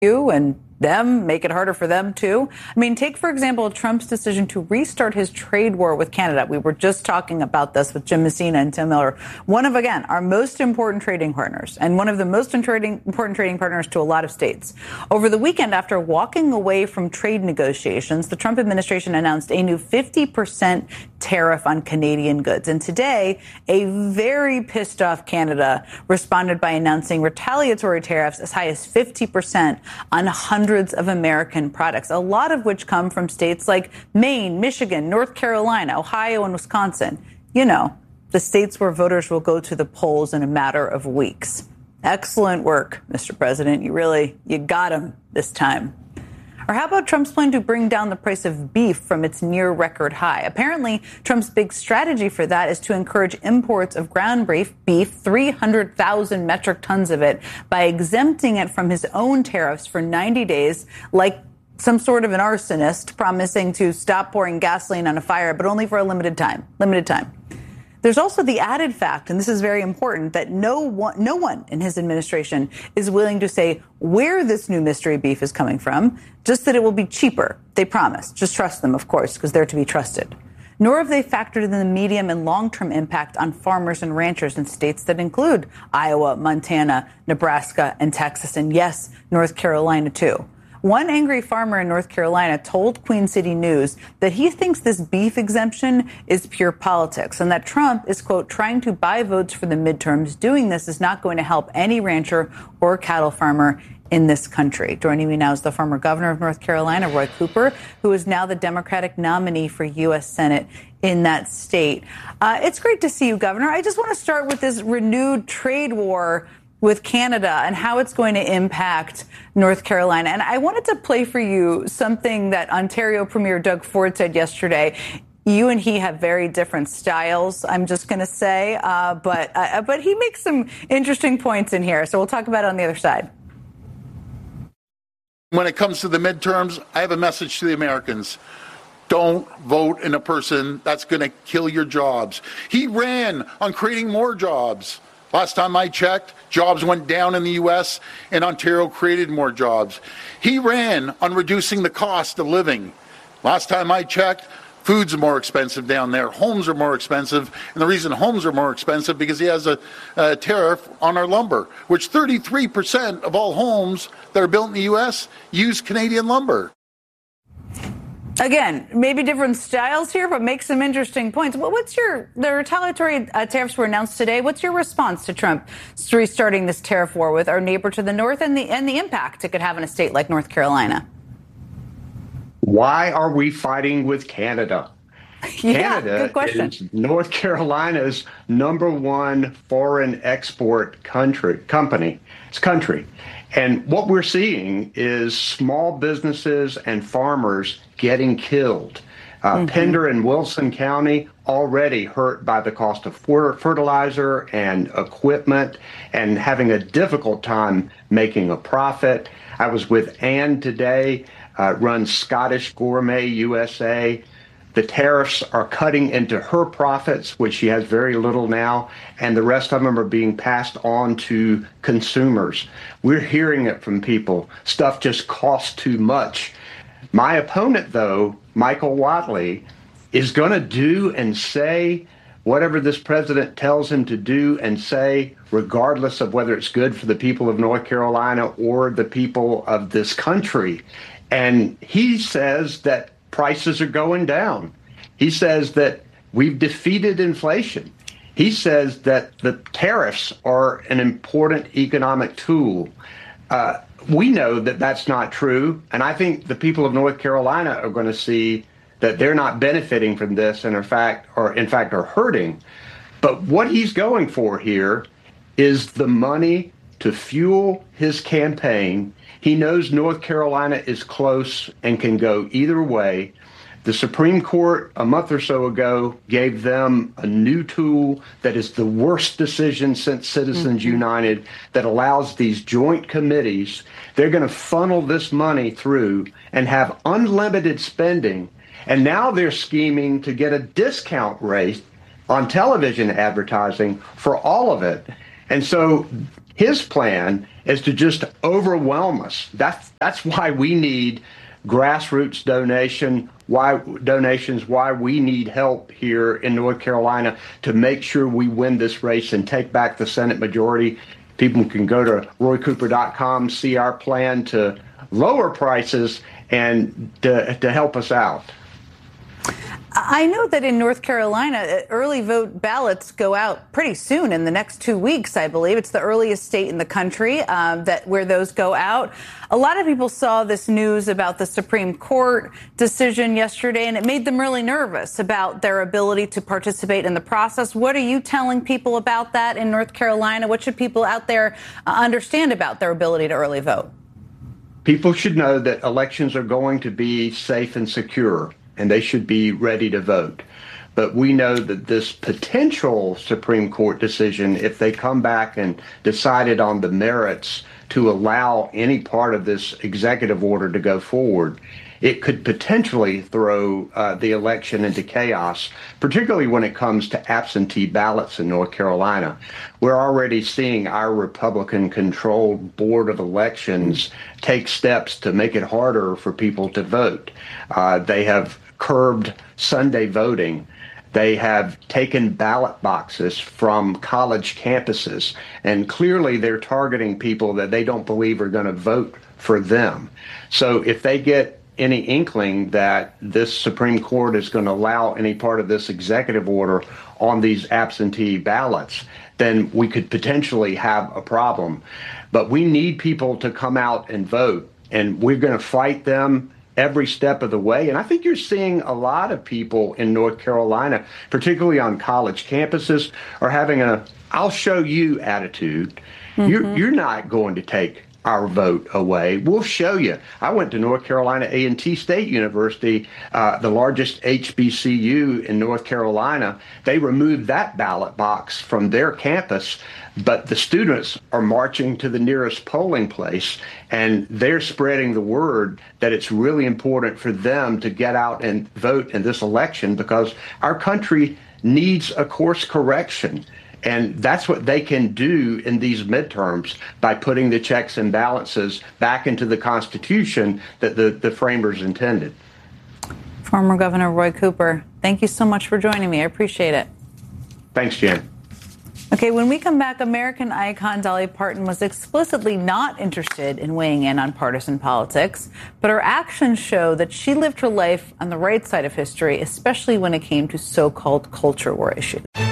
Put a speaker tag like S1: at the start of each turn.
S1: you and them, make it harder for them too. I mean, take, for example, Trump's decision to restart his trade war with Canada. We were just talking about this with Jim Messina and Tim Miller. One of, again, our most important trading partners and one of the most important trading partners to a lot of states. Over the weekend, after walking away from trade negotiations, the Trump administration announced a new 50% tariff on Canadian goods. And today, a very pissed off Canada responded by announcing retaliatory tariffs as high as 50% on hundreds of American products, a lot of which come from states like Maine, Michigan, North Carolina, Ohio, and Wisconsin. You know, the states where voters will go to the polls in a matter of weeks. Excellent work, Mr. President. You got him this time. Or how about Trump's plan to bring down the price of beef from its near record high? Apparently, Trump's big strategy for that is to encourage imports of ground beef, 300,000 metric tons of it, by exempting it from his own tariffs for 90 days, like some sort of an arsonist promising to stop pouring gasoline on a fire, but only for a limited time. There's also the added fact, and this is very important, that no one in his administration is willing to say where this new mystery beef is coming from, just that it will be cheaper. They promise. Just trust them, of course, because they're to be trusted. Nor have they factored in the medium and long-term impact on farmers and ranchers in states that include Iowa, Montana, Nebraska, and Texas, and yes, North Carolina, too. One angry farmer in North Carolina told Queen City News that he thinks this beef exemption is pure politics and that Trump is, quote, trying to buy votes for the midterms. Doing this is not going to help any rancher or cattle farmer in this country. Joining me now is the former governor of North Carolina, Roy Cooper, who is now the Democratic nominee for U.S. Senate in that state. It's great to see you, Governor. I just want to start with this renewed trade war with Canada and how it's going to impact North Carolina. And I wanted to play for you something that Ontario Premier Doug Ford said yesterday. You and he have very different styles, I'm just going to say, but he makes some interesting points in here. So we'll talk about it on the other side.
S2: When it comes to the midterms, I have a message to the Americans. Don't vote in a person that's going to kill your jobs. He ran on creating more jobs. Last time I checked, jobs went down in the U.S. and Ontario created more jobs. He ran on reducing the cost of living. Last time I checked, food's more expensive down there. Homes are more expensive. And the reason homes are more expensive because he has a tariff on our lumber, which 33% of all homes that are built in the U.S. use Canadian lumber.
S1: Again, maybe different styles here, but make some interesting points. The retaliatory tariffs were announced today. What's your response to Trump restarting this tariff war with our neighbor to the north and the impact it could have in a state like North Carolina?
S3: Why are we fighting with Canada? Canada
S1: good question.
S3: Is North Carolina's #1 foreign export company. It's country. And what we're seeing is small businesses and farmers getting killed. Pender and Wilson County already hurt by the cost of fertilizer and equipment and having a difficult time making a profit. I was with Ann today, runs Scottish Gourmet USA. The tariffs are cutting into her profits, which she has very little now, and the rest of them are being passed on to consumers. We're hearing it from people. Stuff just costs too much. My opponent, though, Michael Whatley, is going to do and say whatever this president tells him to do and say, regardless of whether it's good for the people of North Carolina or the people of this country. And he says that prices are going down. He says that we've defeated inflation. He says that the tariffs are an important economic tool. We know that that's not true. And I think the people of North Carolina are going to see that they're not benefiting from this and in fact are hurting. But what he's going for here is the money to fuel his campaign. He knows North Carolina is close and can go either way. The Supreme Court a month or so ago gave them a new tool that is the worst decision since Citizens United that allows these joint committees. They're going to funnel this money through and have unlimited spending. And now they're scheming to get a discount rate on television advertising for all of it. And so His plan is to just overwhelm us. That's why we need grassroots donations, why we need help here in North Carolina to make sure we win this race and take back the Senate majority. People can go to roycooper.com, see our plan to lower prices and to help us out.
S1: I know that in North Carolina, early vote ballots go out pretty soon in the next 2 weeks, I believe. It's the earliest state in the country where those go out. A lot of people saw this news about the Supreme Court decision yesterday, and it made them really nervous about their ability to participate in the process. What are you telling people about that in North Carolina? What should people out there understand about their ability to early vote?
S3: People should know that elections are going to be safe and secure, and they should be ready to vote. But we know that this potential Supreme Court decision, if they come back and decided on the merits to allow any part of this executive order to go forward, it could potentially throw the election into chaos, particularly when it comes to absentee ballots in North Carolina. We're already seeing our Republican-controlled Board of Elections take steps to make it harder for people to vote. They have curbed Sunday voting. They have taken ballot boxes from college campuses, and clearly they're targeting people that they don't believe are going to vote for them. So if they get any inkling that this Supreme Court is going to allow any part of this executive order on these absentee ballots, then we could potentially have a problem. But we need people to come out and vote, and we're going to fight them every step of the way. And I think you're seeing a lot of people in North Carolina, particularly on college campuses, are having a "I'll show you" attitude. You're not going to take our vote away. We'll show you. I went to North Carolina A&T State University, the largest HBCU in North Carolina. They removed that ballot box from their campus, but the students are marching to the nearest polling place, and they're spreading the word that it's really important for them to get out and vote in this election because our country needs a course correction. And that's what they can do in these midterms by putting the checks and balances back into the Constitution that the framers intended.
S1: Former Governor Roy Cooper, thank you so much for joining me. I appreciate it.
S3: Thanks, Jen.
S1: Okay, when we come back, American icon Dolly Parton was explicitly not interested in weighing in on partisan politics, but her actions show that she lived her life on the right side of history, especially when it came to so-called culture war issues.